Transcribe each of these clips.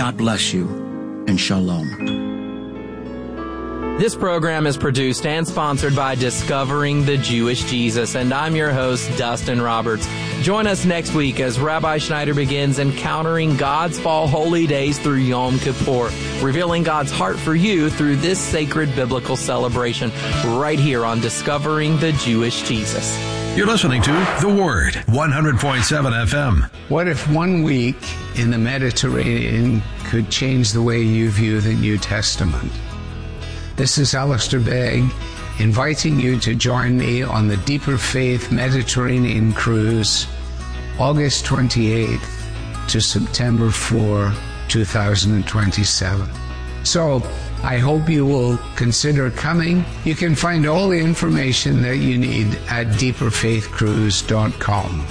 God bless you, and shalom. This program is produced and sponsored by Discovering the Jewish Jesus, and I'm your host, Dustin Roberts. Join us next week as Rabbi Schneider begins encountering God's fall holy days through Yom Kippur, revealing God's heart for you through this sacred biblical celebration right here on Discovering the Jewish Jesus. You're listening to The Word, 100.7 FM. What if 1 week in the Mediterranean could change the way you view the New Testament? This is Alistair Begg, inviting you to join me on the Deeper Faith Mediterranean Cruise, August 28th to September 4, 2027. So, I hope you will consider coming. You can find all the information that you need at deeperfaithcruise.com.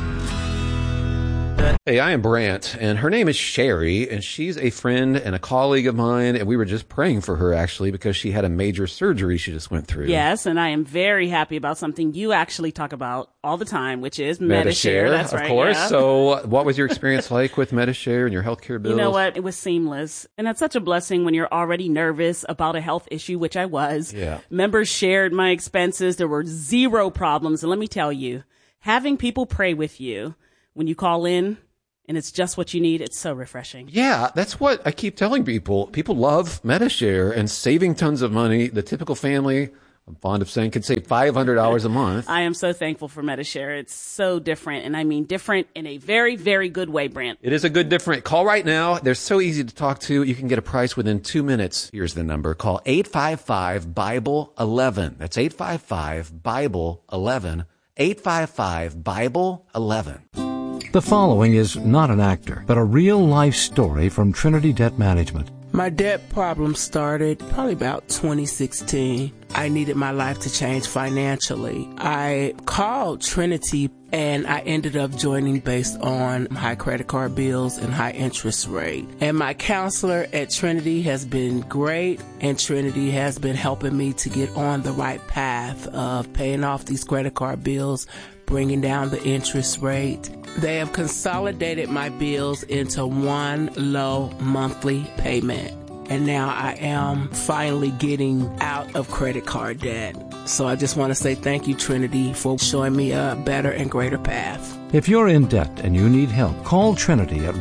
Hey, I am Brant, and her name is Sherry, and she's a friend and a colleague of mine, and we were just praying for her, actually, because she had a major surgery she just went through. Yes, and I am very happy about something you actually talk about all the time, which is Medi-Share. That's right, of course. Yeah. So what was your experience like with Medi-Share and your healthcare bills? You know what? It was seamless. And it's such a blessing when you're already nervous about a health issue, which I was. Yeah. Members shared my expenses. There were zero problems. And let me tell you, having people pray with you when you call in, and it's just what you need, it's so refreshing. Yeah, that's what I keep telling people. People love Medi-Share and saving tons of money. The typical family, I'm fond of saying, could save $500 a month. I am so thankful for Medi-Share. It's so different, and I mean different in a very, very good way, Brent. It is a good different. Call right now. They're so easy to talk to. You can get a price within 2 minutes. Here's the number. Call 855-BIBLE-11. That's 855-BIBLE-11. 855-BIBLE-11. The following is not an actor, but a real-life story from Trinity Debt Management. My debt problem started probably about 2016. I needed my life to change financially. I called Trinity and I ended up joining based on high credit card bills and high interest rate. And my counselor at Trinity has been great, and Trinity has been helping me to get on the right path of paying off these credit card bills, bringing down the interest rate. They have consolidated my bills into one low monthly payment. And now I am finally getting out of credit card debt. So I just want to say thank you, Trinity, for showing me a better and greater path. If you're in debt and you need help, call Trinity at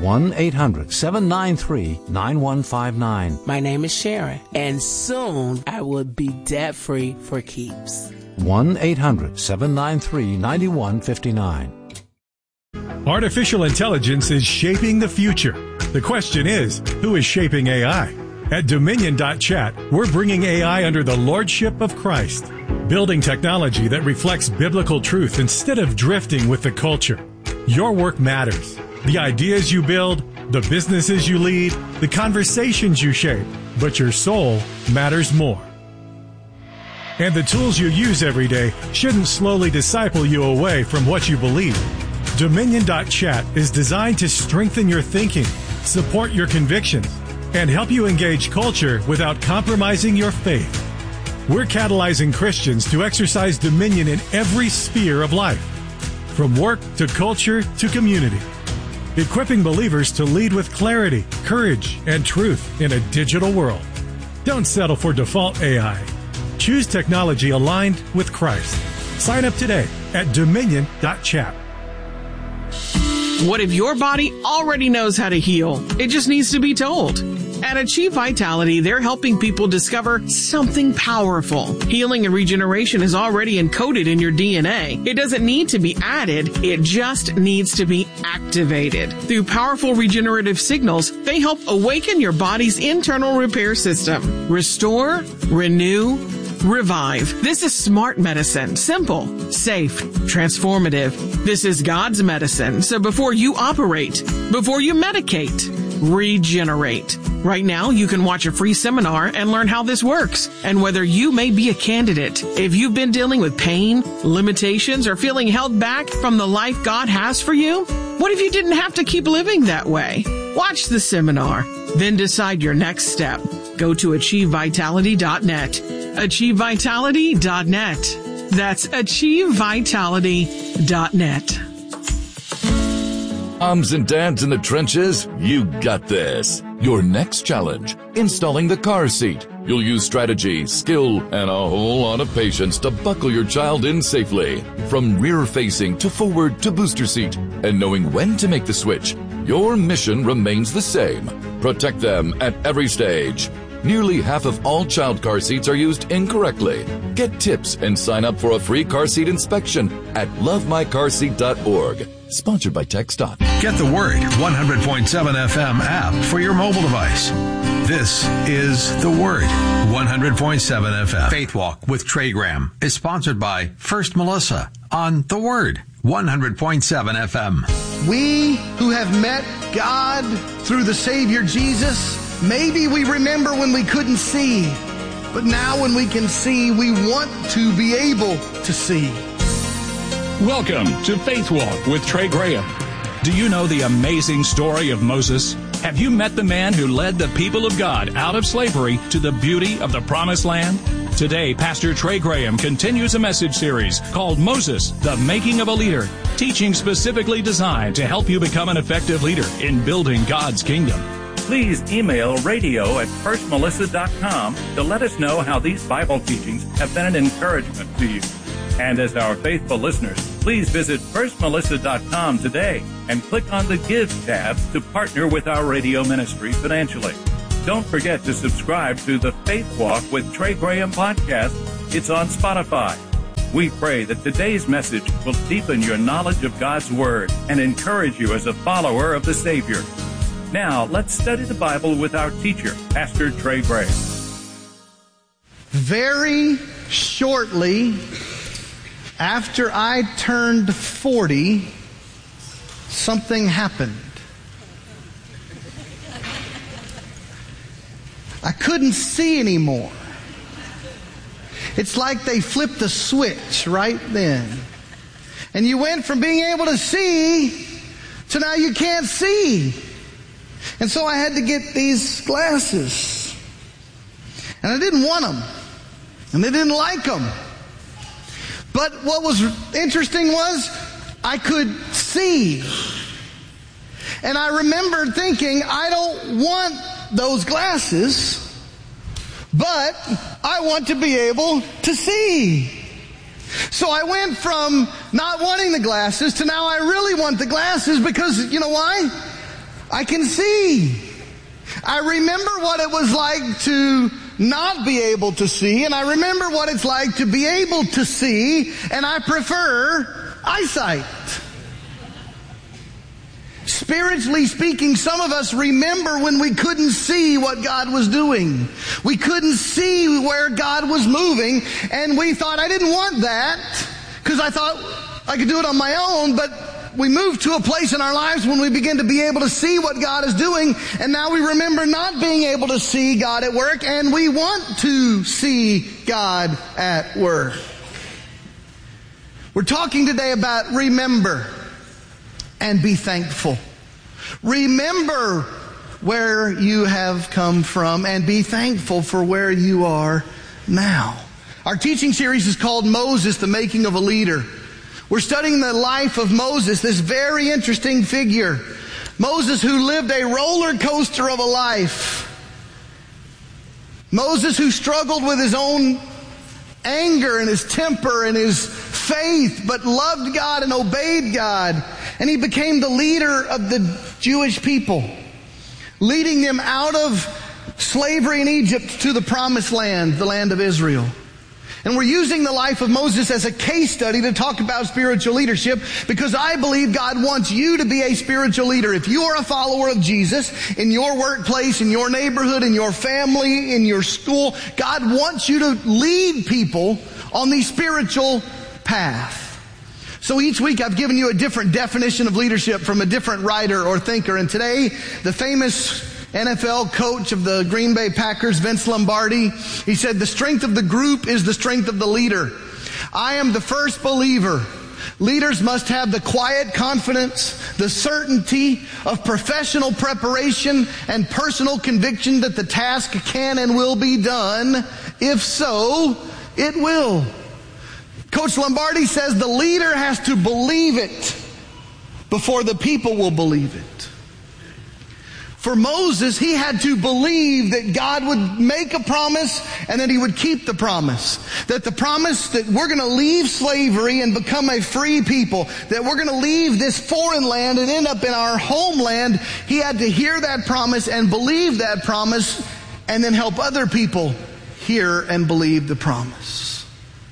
1-800-793-9159. My name is Sharon, and soon I will be debt-free for keeps. 1-800-793-9159. Artificial intelligence is shaping the future. The question is, who is shaping AI? At Dominion.chat, we're bringing AI under the lordship of Christ, building technology that reflects biblical truth instead of drifting with the culture. Your work matters. The ideas you build, the businesses you lead, the conversations you shape, but your soul matters more. And the tools you use every day shouldn't slowly disciple you away from what you believe. Dominion.chat is designed to strengthen your thinking, support your convictions, and help you engage culture without compromising your faith. We're catalyzing Christians to exercise dominion in every sphere of life, from work to culture to community, equipping believers to lead with clarity, courage, and truth in a digital world. Don't settle for default AI. Choose technology aligned with Christ. Sign up today at Dominion.chat. What if your body already knows how to heal? It just needs to be told. At Achieve Vitality, they're helping people discover something powerful. Healing and regeneration is already encoded in your DNA. It doesn't need to be added. It just needs to be activated. Through powerful regenerative signals, they help awaken your body's internal repair system. Restore, renew, revive. This is smart medicine. Simple, safe, transformative. This is God's medicine. So before you operate, before you medicate, regenerate. Right now, you can watch a free seminar and learn how this works and whether you may be a candidate. If you've been dealing with pain, limitations, or feeling held back from the life God has for you, what if you didn't have to keep living that way? Watch the seminar, then decide your next step. Go to AchieveVitality.net. AchieveVitality.net. That's AchieveVitality.net. Moms and dads in the trenches, you got this. Your next challenge, installing the car seat. You'll use strategy, skill, and a whole lot of patience to buckle your child in safely. From rear-facing to forward to booster seat. And knowing when to make the switch, your mission remains the same. Protect them at every stage. Nearly half of all child car seats are used incorrectly. Get tips and sign up for a free car seat inspection at lovemycarseat.org. Sponsored by TxDOT. Get the Word 100.7 FM app for your mobile device. This is The Word 100.7 FM. Faith Walk with Trey Graham is sponsored by First Melissa on The Word 100.7 FM. We who have met God through the Savior Jesus, maybe we remember when we couldn't see, but now when we can see, we want to be able to see. Welcome to Faith Walk with Trey Graham. Do you know the amazing story of Moses? Have you met the man who led the people of God out of slavery to the beauty of the Promised Land? Today, Pastor Trey Graham continues a message series called Moses, the Making of a Leader, teaching specifically designed to help you become an effective leader in building God's kingdom. Please email radio@firstmelissa.com to let us know how these Bible teachings have been an encouragement to you. And as our faithful listeners, please visit firstmelissa.com today and click on the Give tab to partner with our radio ministry financially. Don't forget to subscribe to the Faith Walk with Trey Graham podcast. It's on Spotify. We pray that today's message will deepen your knowledge of God's Word and encourage you as a follower of the Savior. Now, let's study the Bible with our teacher, Pastor Trey Graham. Very shortly after I turned 40, something happened. I couldn't see anymore. It's like they flipped a switch right then. And you went from being able to see to now you can't see. And so I had to get these glasses. And I didn't want them. And they didn't like them. But what was interesting was I could see. And I remembered thinking, I don't want those glasses, but I want to be able to see. So I went from not wanting the glasses to now I really want the glasses because, you know why? I can see. I remember what it was like to not be able to see, and I remember what it's like to be able to see, and I prefer eyesight. Spiritually speaking, some of us remember when we couldn't see what God was doing. We couldn't see where God was moving, and we thought, I didn't want that, because I thought I could do it on my own, but we moved to a place in our lives when we begin to be able to see what God is doing, and now we remember not being able to see God at work, and we want to see God at work. We're talking today about remember and be thankful. Remember where you have come from and be thankful for where you are now. Our teaching series is called Moses, the Making of a Leader. We're studying the life of Moses, this very interesting figure. Moses who lived a roller coaster of a life. Moses who struggled with his own anger and his temper and his faith, but loved God and obeyed God. And he became the leader of the Jewish people, leading them out of slavery in Egypt to the Promised Land, the land of Israel. And we're using the life of Moses as a case study to talk about spiritual leadership because I believe God wants you to be a spiritual leader. If you are a follower of Jesus in your workplace, in your neighborhood, in your family, in your school, God wants you to lead people on the spiritual path. So each week I've given you a different definition of leadership from a different writer or thinker. And today, the famous NFL coach of the Green Bay Packers, Vince Lombardi, he said, the strength of the group is the strength of the leader. I am the first believer. Leaders must have the quiet confidence, the certainty of professional preparation and personal conviction that the task can and will be done. If so, it will. Coach Lombardi says the leader has to believe it. before the people will believe it. For Moses, he had to believe that God would make a promise and that he would keep the promise. That the promise that we're going to leave slavery and become a free people, that we're going to leave this foreign land and end up in our homeland, he had to hear that promise and believe that promise and then help other people hear and believe the promise.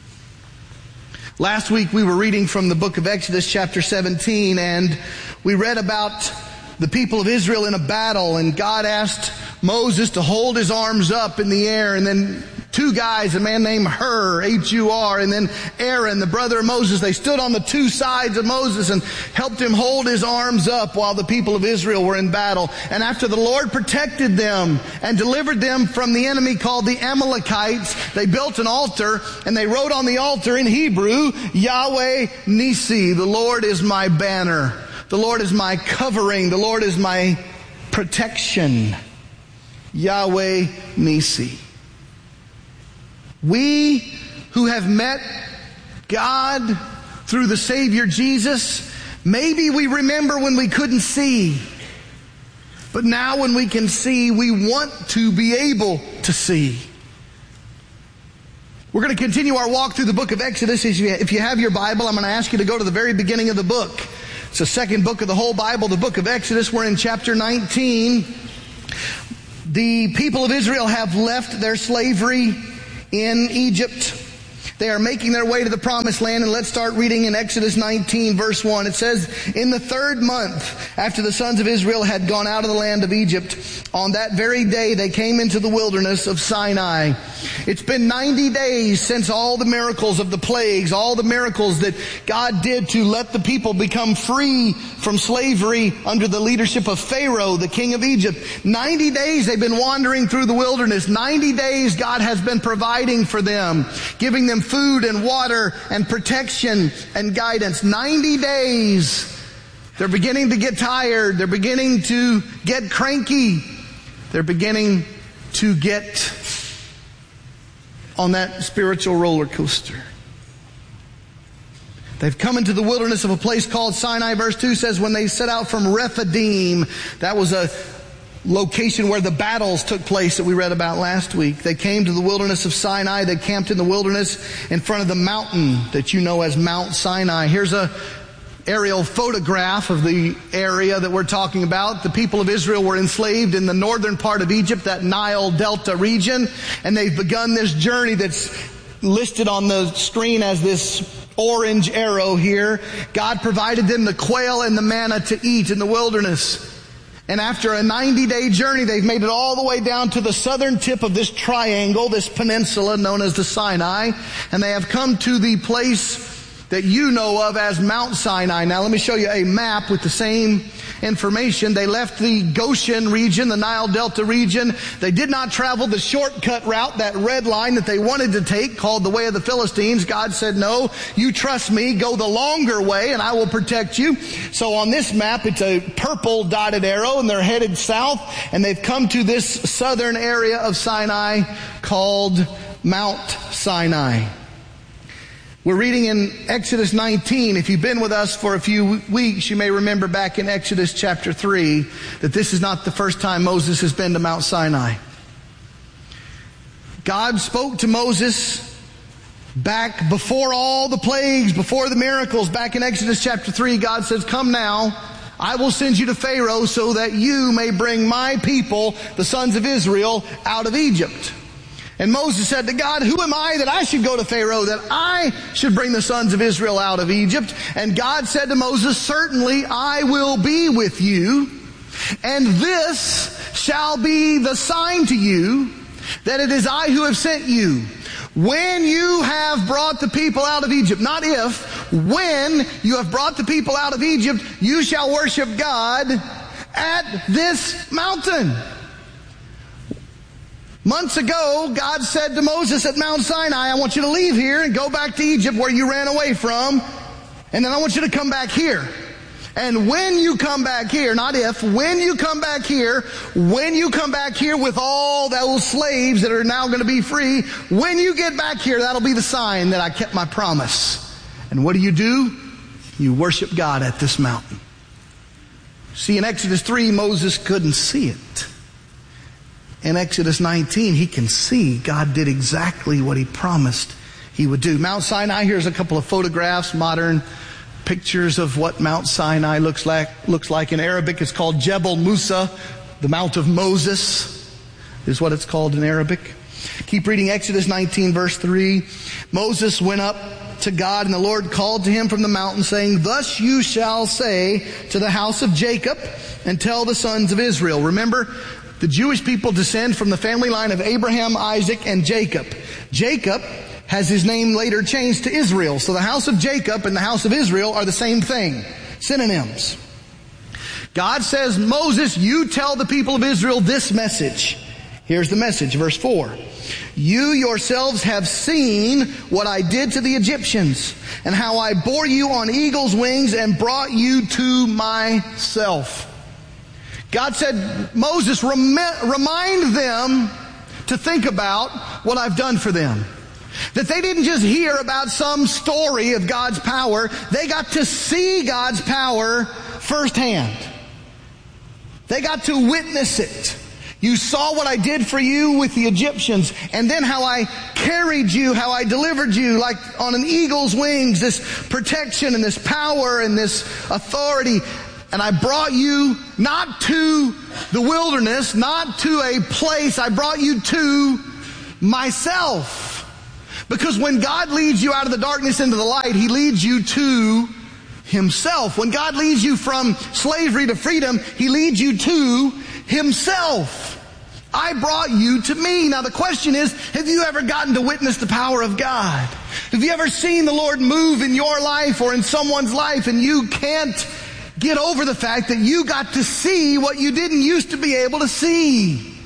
Last week we were reading from the book of Exodus chapter 17, and we read about the people of Israel in a battle, and God asked Moses to hold his arms up in the air, and then two guys, a man named Hur, H-U-R, and then Aaron, the brother of Moses, they stood on the two sides of Moses and helped him hold his arms up while the people of Israel were in battle. And after the Lord protected them and delivered them from the enemy called the Amalekites, they built an altar, and they wrote on the altar in Hebrew, Yahweh Nisi, the Lord is my banner. The Lord is my covering. The Lord is my protection. Yahweh Nisi. We who have met God through the Savior Jesus, maybe we remember when we couldn't see. But now when we can see, we want to be able to see. We're going to continue our walk through the book of Exodus. If you have your Bible, I'm going to ask you to go to the very beginning of the book. It's the second book of the whole Bible, the book of Exodus. We're in chapter 19. The people of Israel have left their slavery in Egypt. They are making their way to the promised land, and let's start reading in Exodus 19 verse 1. It says, in the 3rd month after the sons of Israel had gone out of the land of Egypt, on that very day they came into the wilderness of Sinai. It's been 90 days since all the miracles of the plagues, all the miracles that God did to let the people become free from slavery under the leadership of Pharaoh, the king of Egypt. 90 days they've been wandering through the wilderness. 90 days God has been providing for them, giving them food and water and protection and guidance. 90 days. They're beginning to get tired. They're beginning to get cranky. They're beginning to get on that spiritual roller coaster. They've come into the wilderness of a place called Sinai. Verse 2 says, when they set out from Rephidim, that was a location where the battles took place that we read about last week. They came to the wilderness of Sinai. They camped in the wilderness in front of the mountain that you know as Mount Sinai. Here's a aerial photograph of the area that we're talking about. The people of Israel were enslaved in the northern part of Egypt, that Nile Delta region, and they've begun this journey that's listed on the screen as this orange arrow here. God provided them the quail and the manna to eat in the wilderness. And after a 90-day journey, they've made it all the way down to the southern tip of this triangle, this peninsula known as the Sinai, and they have come to the place that you know of as Mount Sinai. Now let me show you a map with the same information. They left the Goshen region, the Nile Delta region. They did not travel the shortcut route, that red line that they wanted to take called the way of the Philistines. God said, no, you trust me, go the longer way and I will protect you. So on this map, it's a purple dotted arrow and they're headed south, and they've come to this southern area of Sinai called Mount Sinai. We're reading in Exodus 19. If you've been with us for a few weeks, you may remember back in Exodus chapter 3 that this is not the first time Moses has been to Mount Sinai. God spoke to Moses back before all the plagues, before the miracles. Back in Exodus chapter 3, God says, come now, I will send you to Pharaoh so that you may bring my people, the sons of Israel, out of Egypt. And Moses said to God, who am I that I should go to Pharaoh, that I should bring the sons of Israel out of Egypt? And God said to Moses, certainly I will be with you, and this shall be the sign to you that it is I who have sent you. When you have brought the people out of Egypt, not if, when you have brought the people out of Egypt, you shall worship God at this mountain. Months ago, God said to Moses at Mount Sinai, I want you to leave here and go back to Egypt where you ran away from, and then I want you to come back here. And when you come back here, not if, when you come back here with all those slaves that are now going to be free, when you get back here, that'll be the sign that I kept my promise. And what do? You worship God at this mountain. See, in Exodus 3, Moses couldn't see it. In Exodus 19, he can see God did exactly what he promised he would do. Mount Sinai, here's a couple of photographs, modern pictures of what Mount Sinai looks like. In Arabic, it's called Jebel Musa, the Mount of Moses is what it's called in Arabic. Keep reading Exodus 19, verse 3. Moses went up to God, and the Lord called to him from the mountain, saying, "Thus you shall say to the house of Jacob, and tell the sons of Israel." Remember, the Jewish people descend from the family line of Abraham, Isaac, and Jacob. Jacob has his name later changed to Israel. So the house of Jacob and the house of Israel are the same thing. Synonyms. God says, Moses, you tell the people of Israel this message. Here's the message, verse 4. You yourselves have seen what I did to the Egyptians, and how I bore you on eagle's wings and brought you to myself. God said, Moses, remind them to think about what I've done for them. That they didn't just hear about some story of God's power. They got to see God's power firsthand. They got to witness it. You saw what I did for you with the Egyptians, and then how I carried you, how I delivered you like on an eagle's wings, this protection and this power and this authority. And I brought you not to the wilderness, not to a place. I brought you to myself. Because when God leads you out of the darkness into the light, He leads you to Himself. When God leads you from slavery to freedom, He leads you to Himself. I brought you to me. Now the question is, have you ever gotten to witness the power of God? Have you ever seen the Lord move in your life or in someone's life, and you can't get over the fact that you got to see what you didn't used to be able to see?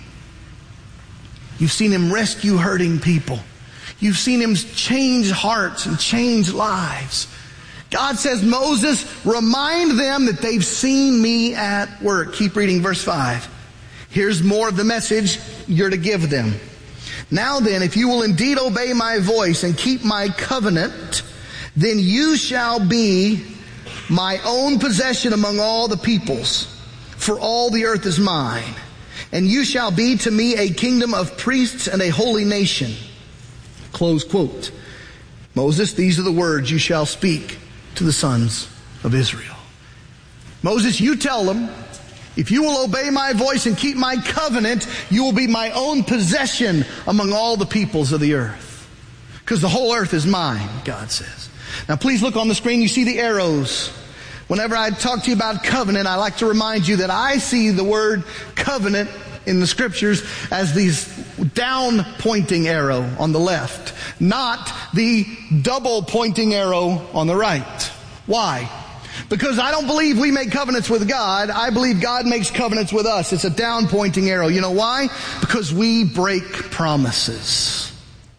You've seen Him rescue hurting people. You've seen Him change hearts and change lives. God says, Moses, remind them that they've seen me at work. Keep reading verse 5. Here's more of the message you're to give them. Now then, if you will indeed obey my voice and keep my covenant, then you shall be my own possession among all the peoples, for all the earth is mine. And you shall be to me a kingdom of priests and a holy nation. Close quote. Moses, these are the words you shall speak to the sons of Israel. Moses, you tell them, if you will obey my voice and keep my covenant, you will be my own possession among all the peoples of the earth. Because the whole earth is mine, God says. Now please look on the screen. You see the arrows. Whenever I talk to you about covenant, I like to remind you that I see the word covenant in the scriptures as these down pointing arrow on the left, not the double pointing arrow on the right. Why? Because I don't believe we make covenants with God. I believe God makes covenants with us. It's a down pointing arrow. You know why? Because we break promises.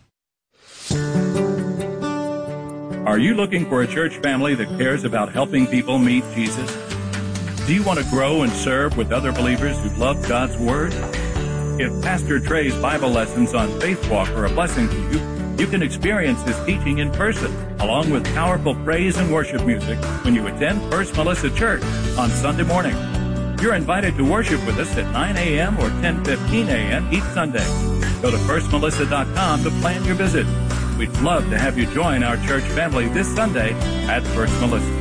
Are you looking for a church family that cares about helping people meet Jesus? Do you want to grow and serve with other believers who love God's Word? If Pastor Trey's Bible lessons on Faith Walk are a blessing to you, you can experience his teaching in person, along with powerful praise and worship music when you attend First Melissa Church on Sunday morning. You're invited to worship with us at 9 a.m. or 10:15 a.m. each Sunday. Go to firstmelissa.com to plan your visit. We'd love to have you join our church family this Sunday at First Melissa.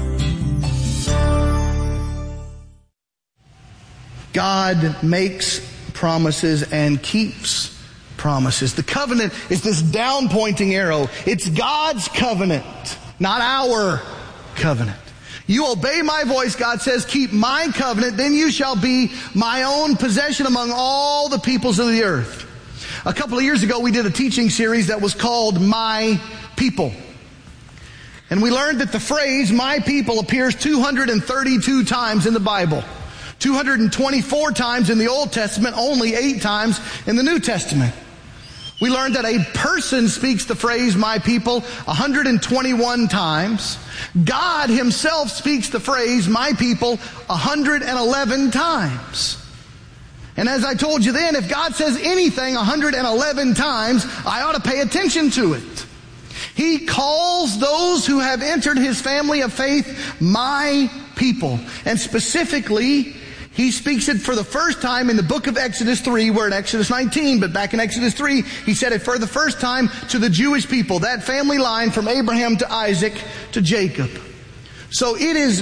God makes promises and keeps promises. The covenant is this down pointing arrow. It's God's covenant, not our covenant. You obey my voice, God says, keep my covenant, then you shall be my own possession among all the peoples of the earth. A couple of years ago, we did a teaching series that was called My People. And we learned that the phrase, my people, appears 232 times in the Bible. 224 times in the Old Testament, only 8 times in the New Testament. We learned that a person speaks the phrase, my people, 121 times. God Himself speaks the phrase, my people, 111 times. And as I told you then, if God says anything 111 times, I ought to pay attention to it. He calls those who have entered His family of faith, my people. And specifically, he speaks it for the first time in the book of Exodus 3. We're in Exodus 19, but back in Exodus 3, he said it for the first time to the Jewish people, that family line from Abraham to Isaac to Jacob. So it is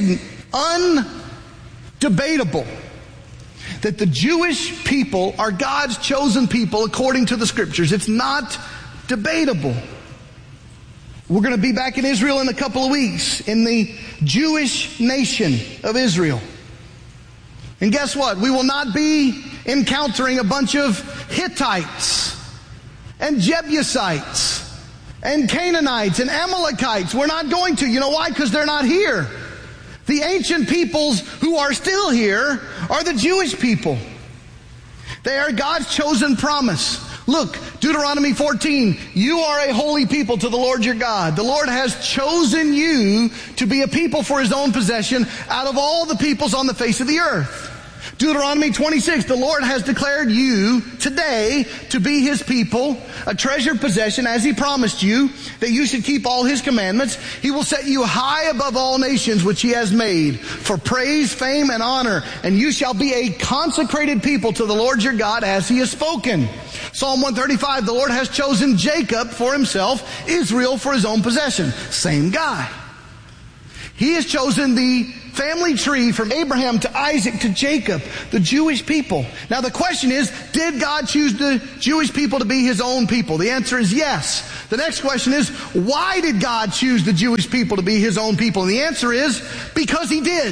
undebatable that the Jewish people are God's chosen people according to the Scriptures. It's not debatable. We're going to be back in Israel in a couple of weeks, in the Jewish nation of Israel. And guess what? We will not be encountering a bunch of Hittites and Jebusites and Canaanites and Amalekites. We're not going to. You know why? Because they're not here. The ancient peoples who are still here are the Jewish people. They are God's chosen promise. Look, Deuteronomy 14, you are a holy people to the Lord your God. The Lord has chosen you to be a people for His own possession out of all the peoples on the face of the earth. Deuteronomy 26, the Lord has declared you today to be His people, a treasured possession as He promised you, that you should keep all His commandments. He will set you high above all nations which He has made for praise, fame, and honor. And you shall be a consecrated people to the Lord your God as He has spoken. Psalm 135, the Lord has chosen Jacob for Himself, Israel for His own possession. Same guy. He has chosen the family tree from Abraham to Isaac to Jacob, the Jewish people. Now the question is, did God choose the Jewish people to be His own people? The answer is yes. The next question is, why did God choose the Jewish people to be His own people? And the answer is, because He did.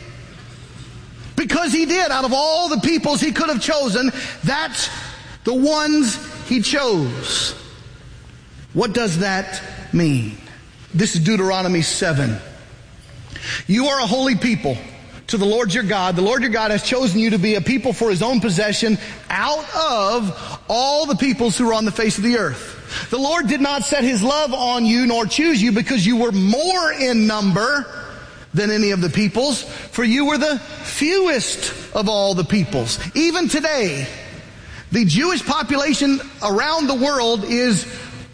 Because He did. Out of all the peoples He could have chosen, that's the ones He chose. What does that mean? This is Deuteronomy 7. You are a holy people to the Lord your God. The Lord your God has chosen you to be a people for His own possession out of all the peoples who are on the face of the earth. The Lord did not set His love on you nor choose you because you were more in number than any of the peoples, for you were the fewest of all the peoples. Even today, the Jewish population around the world is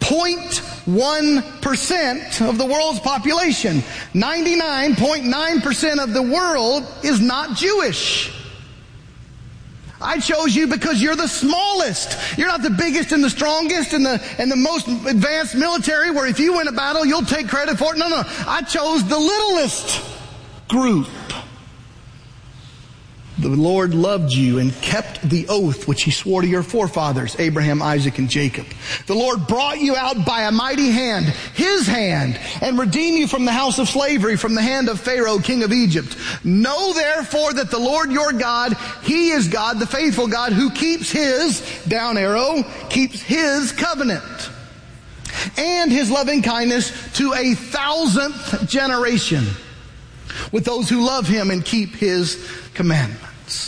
0.1% of the world's population. 99.9% of the world is not Jewish. I chose you because you're the smallest. You're not the biggest and the strongest and the most advanced military where if you win a battle, you'll take credit for it. No. I chose the littlest group. The Lord loved you and kept the oath which He swore to your forefathers, Abraham, Isaac, and Jacob. The Lord brought you out by a mighty hand, His hand, and redeemed you from the house of slavery, from the hand of Pharaoh, king of Egypt. Know therefore that the Lord your God, He is God, the faithful God, who keeps His, down arrow, keeps His covenant and His loving kindness to 1,000th generation with those who love Him and keep His commandments.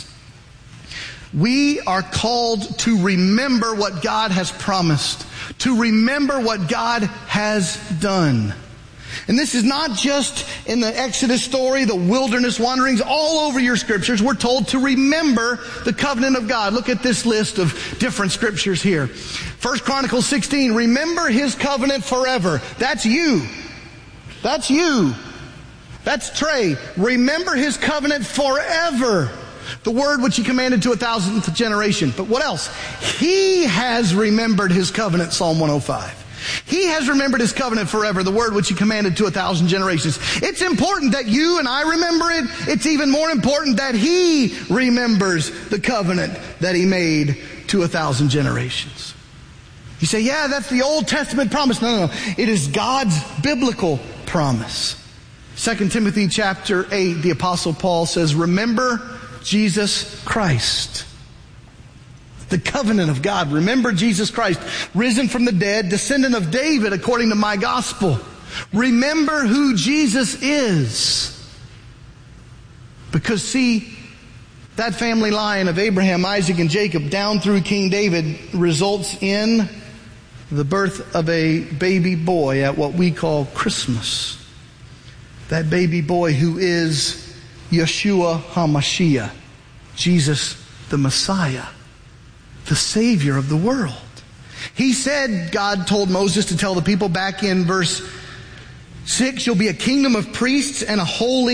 We are called to remember what God has promised, to remember what God has done. And this is not just in the Exodus story, the wilderness wanderings, all over your scriptures. We're told to remember the covenant of God. Look at this list of different scriptures here. 1 Chronicles 16, remember His covenant forever. That's you. That's you. That's Trey. Remember His covenant forever. The word which He commanded to 1,000th generation. But what else? He has remembered His covenant, Psalm 105. He has remembered His covenant forever, the word which He commanded to 1,000 generations. It's important that you and I remember it. It's even more important that He remembers the covenant that He made to 1,000 generations. You say, yeah, that's the Old Testament promise. No. It is God's biblical promise. 2 Timothy chapter 8, the Apostle Paul says, remember Jesus Christ. The covenant of God. Remember Jesus Christ, risen from the dead, descendant of David according to my gospel. Remember who Jesus is. Because see, that family line of Abraham, Isaac, and Jacob down through King David results in the birth of a baby boy at what we call Christmas. That baby boy who is Yeshua HaMashiach, Jesus the Messiah, the Savior of the world. He said, God told Moses to tell the people back in verse 6, you'll be a kingdom of priests and a holy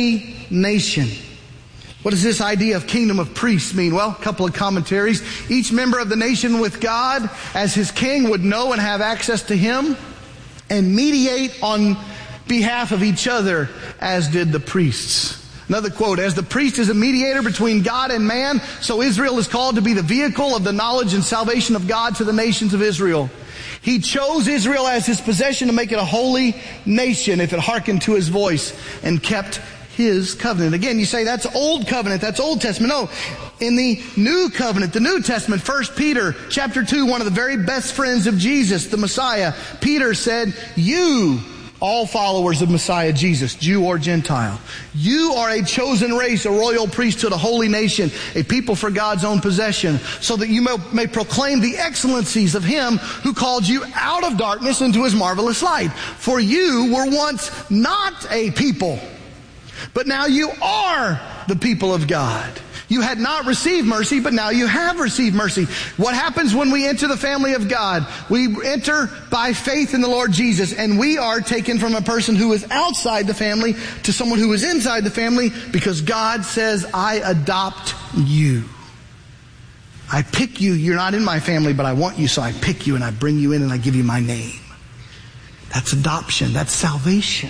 nation. What does this idea of kingdom of priests mean? Well, a couple of commentaries. Each member of the nation with God as his king would know and have access to him and mediate on behalf of each other, as did the priests. Another quote, as the priest is a mediator between God and man, so Israel is called to be the vehicle of the knowledge and salvation of God to the nations of Israel. He chose Israel as his possession to make it a holy nation if it hearkened to his voice and kept his covenant. Again, you say that's Old Covenant, that's Old Testament. No, in the New Covenant, the New Testament, 1 Peter chapter 2, one of the very best friends of Jesus, the Messiah, Peter said, you, all followers of Messiah Jesus, Jew or Gentile, you are a chosen race, a royal priesthood, a holy nation, a people for God's own possession, so that you may proclaim the excellencies of him who called you out of darkness into his marvelous light. For you were once not a people, but now you are the people of God. You had not received mercy, but now you have received mercy. What happens when we enter the family of God? We enter by faith in the Lord Jesus, and we are taken from a person who is outside the family to someone who is inside the family, because God says, I adopt you. I pick you. You're not in my family, but I want you, so I pick you and I bring you in and I give you my name. That's adoption. That's salvation.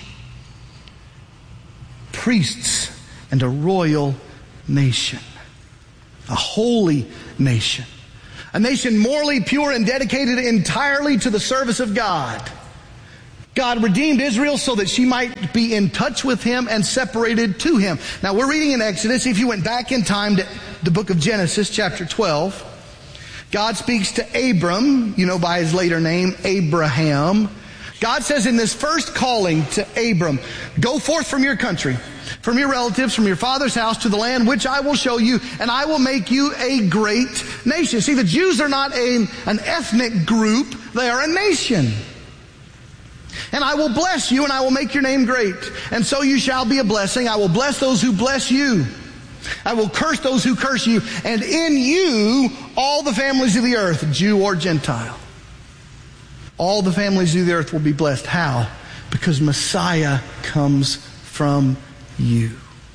Priests and a royal nation. A holy nation. A nation morally pure and dedicated entirely to the service of God. God redeemed Israel so that she might be in touch with him and separated to him. Now we're reading in Exodus. If you went back in time to the book of Genesis, chapter 12, God speaks to Abram, by his later name, Abraham. God says in this first calling to Abram, go forth from your country, from your relatives, from your father's house to the land which I will show you, and I will make you a great nation. See, the Jews are not an ethnic group, they are a nation. And I will bless you, and I will make your name great. And so you shall be a blessing. I will bless those who bless you. I will curse those who curse you. And in you, all the families of the earth, Jew or Gentile, all the families of the earth will be blessed. How? Because Messiah comes from you.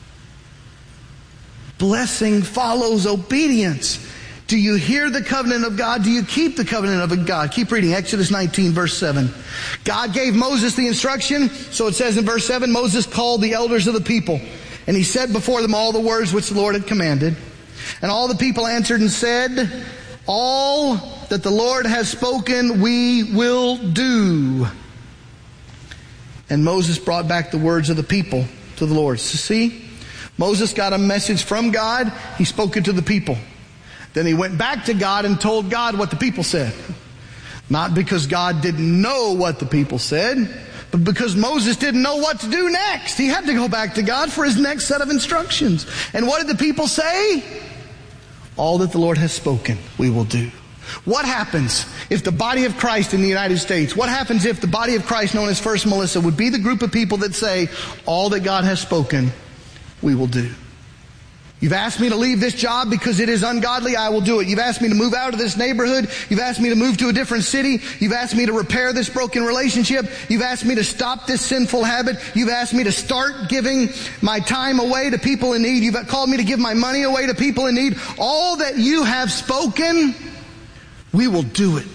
Blessing follows obedience. Do you hear the covenant of God? Do you keep the covenant of God? Keep reading. Exodus 19, verse 7. God gave Moses the instruction. So it says in verse 7, Moses called the elders of the people, and he said before them all the words which the Lord had commanded. And all the people answered and said, all that the Lord has spoken we will do. And Moses brought back the words of the people to the Lord. So see, Moses got a message from God. He spoke it to the people. Then he went back to God and told God what the people said. Not because God didn't know what the people said, but because Moses didn't know what to do next. He had to go back to God for his next set of instructions. And what did the people say? All that the Lord has spoken, we will do. What happens if the body of Christ in the United States, what happens if the body of Christ known as First Melissa would be the group of people that say, all that God has spoken, we will do? You've asked me to leave this job because it is ungodly, I will do it. You've asked me to move out of this neighborhood. You've asked me to move to a different city. You've asked me to repair this broken relationship. You've asked me to stop this sinful habit. You've asked me to start giving my time away to people in need. You've called me to give my money away to people in need. All that you have spoken, we will do it.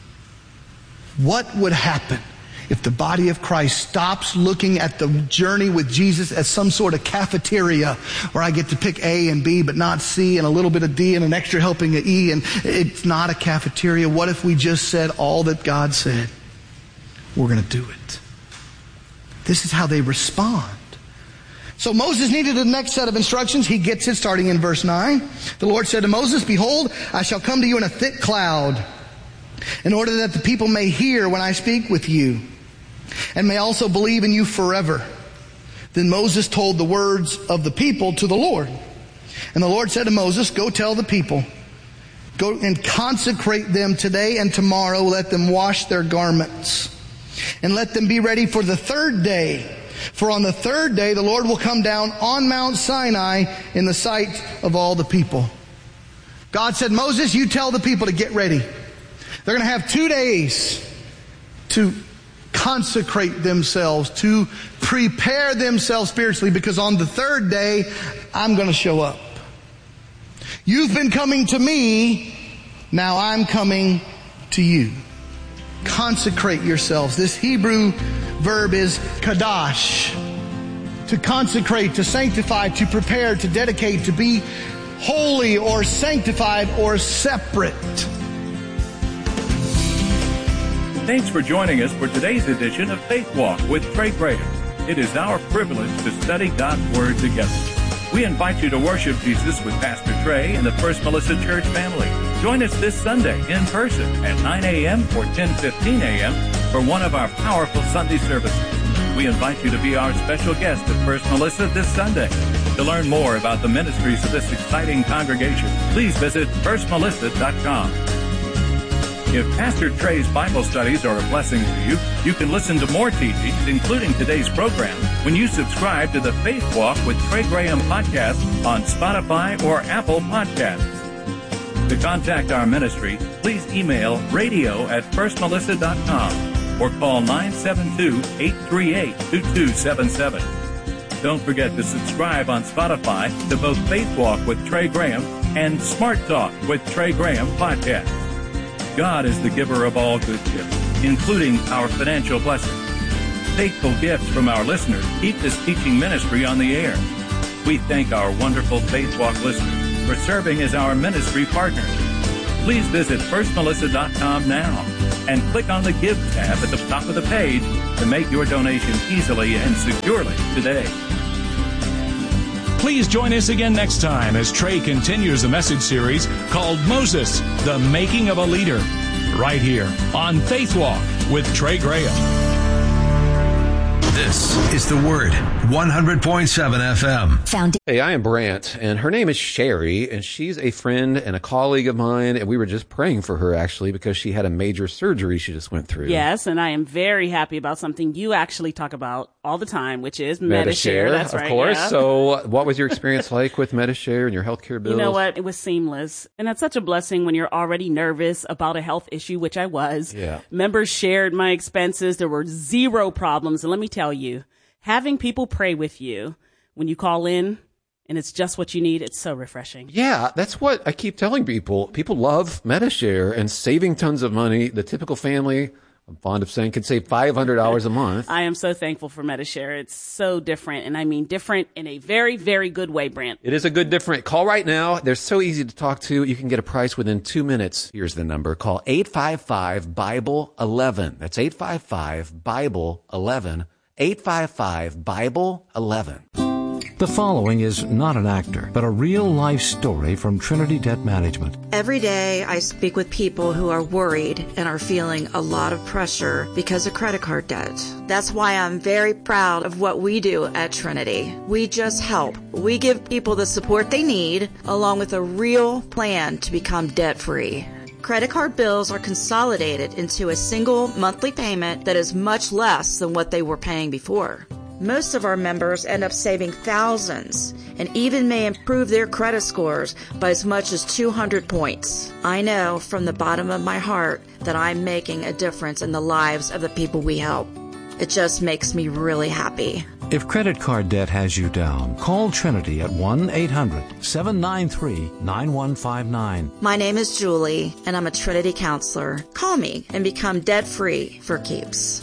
What would happen if the body of Christ stops looking at the journey with Jesus as some sort of cafeteria where I get to pick A and B but not C and a little bit of D and an extra helping of E, and it's not a cafeteria? What if we just said all that God said? We're going to do it. This is how they respond. So Moses needed the next set of instructions. He gets it starting in verse 9. The Lord said to Moses, behold, I shall come to you in a thick cloud, in order that the people may hear when I speak with you, and may also believe in you forever. Then Moses told the words of the people to the Lord. And the Lord said to Moses, go tell the people, go and consecrate them today and tomorrow. Let them wash their garments, and let them be ready for the third day. For on the third day the Lord will come down on Mount Sinai in the sight of all the people. God said, Moses, you tell the people to get ready. They're going to have 2 days to consecrate themselves, to prepare themselves spiritually, because on the third day, I'm going to show up. You've been coming to me, now I'm coming to you. Consecrate yourselves. This Hebrew verb is kadash. To consecrate, to sanctify, to prepare, to dedicate, to be holy or sanctified or separate. Thanks for joining us for today's edition of Faith Walk with Trey Graham. It is our privilege to study God's Word together. We invite you to worship Jesus with Pastor Trey and the First Melissa Church family. Join us this Sunday in person at 9 a.m. or 10:15 a.m. for one of our powerful Sunday services. We invite you to be our special guest at First Melissa this Sunday. To learn more about the ministries of this exciting congregation, please visit firstmelissa.com. If Pastor Trey's Bible studies are a blessing to you, you can listen to more teachings, including today's program, when you subscribe to the Faith Walk with Trey Graham podcast on Spotify or Apple Podcasts. To contact our ministry, please email radio@firstmelissa.com or call 972-838-2277. Don't forget to subscribe on Spotify to both Faith Walk with Trey Graham and Smart Talk with Trey Graham podcast. God is the giver of all good gifts, including our financial blessings. Faithful gifts from our listeners keep this teaching ministry on the air. We thank our wonderful Faith Walk listeners for serving as our ministry partners. Please visit firstmelissa.com now and click on the Give tab at the top of the page to make your donation easily and securely today. Please join us again next time as Trey continues the message series called Moses, the Making of a Leader, right here on Faith Walk with Trey Graham. This is The Word, 100.7 FM. Hey, I am Brant, and her name is Sherry, and she's a friend and a colleague of mine, and we were just praying for her, actually, because she had a major surgery she just went through. Yes, and I am very happy about something you actually talk about all the time, which is Medi-Share. That's right. Of course. Yeah. So what was your experience like with Medi-Share and your healthcare bills? You know what? It was seamless. And that's such a blessing when you're already nervous about a health issue, which I was. Yeah. Members shared my expenses. There were zero problems. And let me tell you, having people pray with you when you call in and it's just what you need, it's so refreshing. Yeah, that's what I keep telling people. People love Medi-Share and saving tons of money. The typical family, I'm fond of saying, can save $500 a month. I am so thankful for Medi-Share. It's so different, and I mean different in a very, very good way, Brant. It is a good different. Call right now. They're so easy to talk to. You can get a price within 2 minutes. Here's the number. Call 855-BIBLE-11. That's 855-BIBLE-11. 855-BIBLE-11. The following is not an actor, but a real-life story from Trinity Debt Management. Every day I speak with people who are worried and are feeling a lot of pressure because of credit card debt. That's why I'm very proud of what we do at Trinity. We just help. We give people the support they need, along with a real plan to become debt-free. Credit card bills are consolidated into a single monthly payment that is much less than what they were paying before. Most of our members end up saving thousands and even may improve their credit scores by as much as 200 points. I know from the bottom of my heart that I'm making a difference in the lives of the people we help. It just makes me really happy. If credit card debt has you down, call Trinity at 1-800-793-9159. My name is Julie, and I'm a Trinity counselor. Call me and become debt-free for keeps.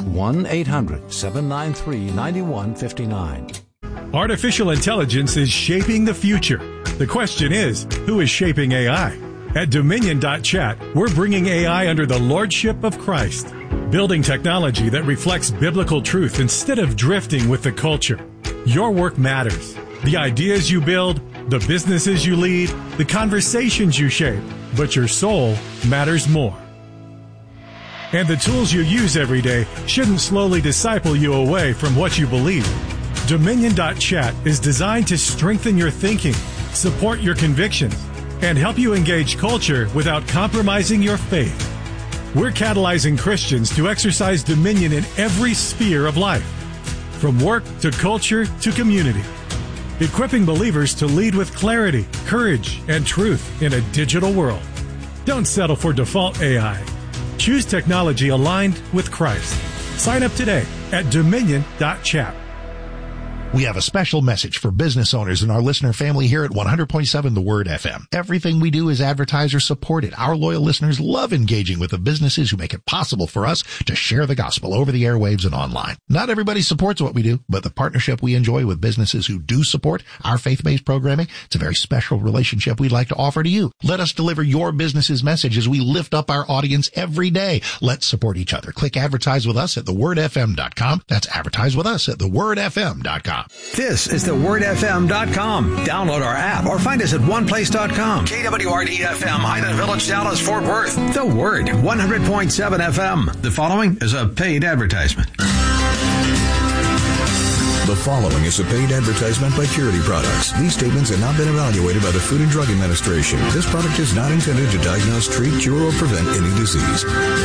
1-800-793-9159. Artificial intelligence is shaping the future. The question is, who is shaping AI? At Dominion.chat, we're bringing AI under the lordship of Christ, building technology that reflects biblical truth instead of drifting with the culture. Your work matters. The ideas you build, the businesses you lead, the conversations you shape, but your soul matters more. And the tools you use every day shouldn't slowly disciple you away from what you believe. Dominion.chat is designed to strengthen your thinking, support your convictions, and help you engage culture without compromising your faith. We're catalyzing Christians to exercise dominion in every sphere of life, from work to culture to community, equipping believers to lead with clarity, courage, and truth in a digital world. Don't settle for default AI. Choose technology aligned with Christ. Sign up today at Dominion.chat. We have a special message for business owners and our listener family here at 100.7 The Word FM. Everything we do is advertiser supported. Our loyal listeners love engaging with the businesses who make it possible for us to share the gospel over the airwaves and online. Not everybody supports what we do, but the partnership we enjoy with businesses who do support our faith-based programming, it's a very special relationship we'd like to offer to you. Let us deliver your business's message as we lift up our audience every day. Let's support each other. Click advertise with us at thewordfm.com. That's advertise with us at thewordfm.com. This is thewordfm.com. Download our app or find us at oneplace.com. KWRD-FM, Ida Village, Dallas, Fort Worth. The Word, 100.7 FM. The following is a paid advertisement. The following is a paid advertisement by Purity Products. These statements have not been evaluated by the Food and Drug Administration. This product is not intended to diagnose, treat, cure, or prevent any disease.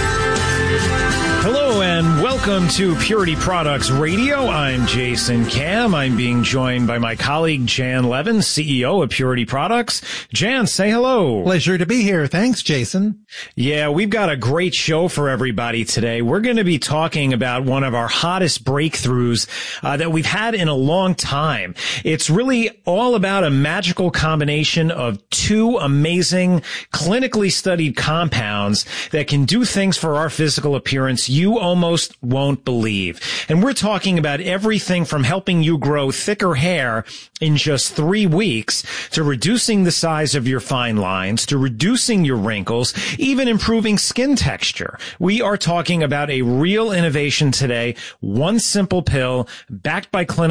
Hello and welcome to Purity Products Radio. I'm Jason Cam. I'm being joined by my colleague Jan Levin, CEO of Purity Products. Jan, say hello. Pleasure to be here. Thanks, Jason. Yeah, we've got a great show for everybody today. We're going to be talking about one of our hottest breakthroughs that we've had in a long time. It's really all about a magical combination of two amazing clinically studied compounds that can do things for our physical appearance you almost won't believe. And we're talking about everything from helping you grow thicker hair in just 3 weeks to reducing the size of your fine lines, to reducing your wrinkles, even improving skin texture. We are talking about a real innovation today, one simple pill backed by clinical